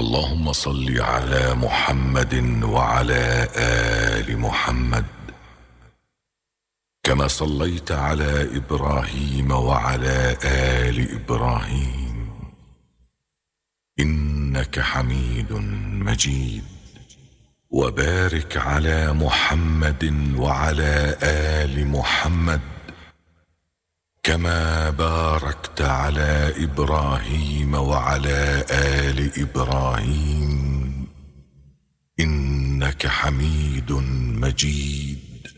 اللهم صل على محمد وعلى آل محمد كما صليت على إبراهيم وعلى آل إبراهيم إنك حميد مجيد. وبارك على محمد وعلى آل محمد كما باركت على إبراهيم وعلى آل إبراهيم إنك حميد مجيد.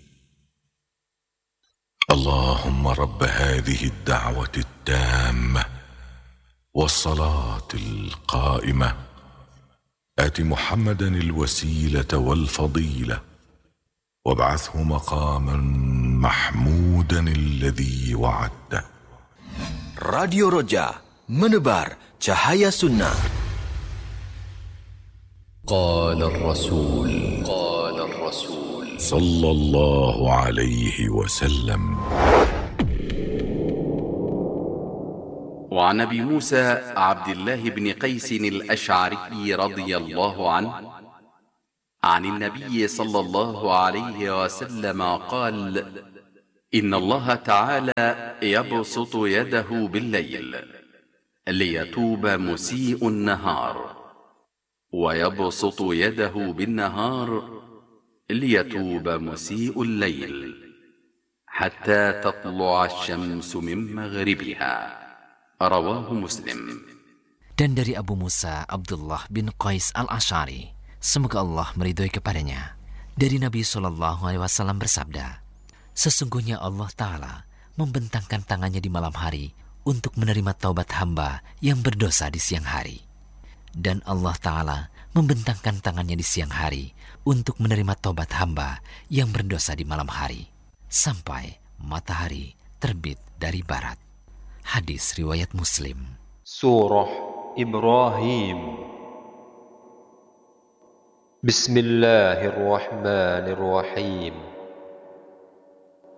اللهم رب هذه الدعوة التامة والصلاة القائمة آت محمدا الوسيلة والفضيلة وابعثه مقاما محمودا الذي وعدته. Radio Roja menebar cahaya sunnah. قال الرسول صلى الله عليه وسلم. وعن أبي موسى عبد الله بن قيس الأشعري رضي الله عنه عن النبي صلى الله عليه وسلم قال: إن الله تعالى يبسط يده بالليل ليتوب مسيء النهار، ويبسط يده بالنهار ليتوب مسيء الليل حتى تطلع الشمس من مغربها. رواه مسلم. Dan dari Abu Musa Abdullah bin Qais al-Ash'ari, semoga Allah meridhoi kepadanya, dari Nabi SAW bersabda, sesungguhnya Allah Ta'ala membentangkan tangannya di malam hari untuk menerima taubat hamba yang berdosa di siang hari. Dan Allah Ta'ala membentangkan tangannya di siang hari untuk menerima taubat hamba yang berdosa di malam hari, sampai matahari terbit dari barat. Hadis riwayat Muslim. Surah Ibrahim. Bismillahirrahmanirrahim.